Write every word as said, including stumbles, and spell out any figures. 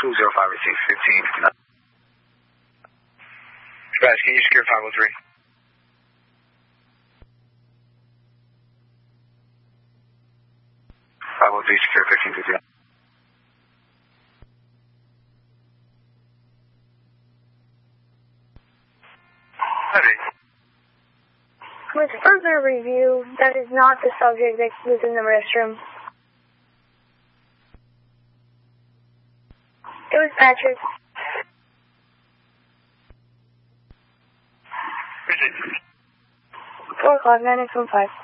two zero five eight six fifteen fifty-nine. Guys, can you secure five oh three? five oh three secure fifteen fifty-nine. With further review, that is not the subject that was in the restroom. It was Patrick. Four o'clock, nine X one five.